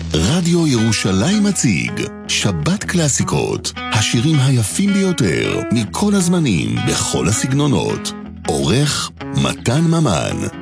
רדיו ירושלים מציג שבת קלאסיקות, השירים היפים ביותר מכל הזמנים, בכל הסגנונות. עורך מתן ממן.